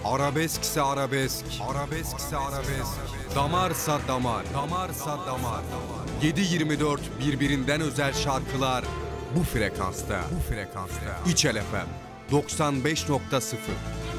Arabeskse arabesk, arabeskse arabesk. Damarsa damar, damarsa damar. 7/24 birbirinden özel şarkılar bu frekansta. 3 FM 95.0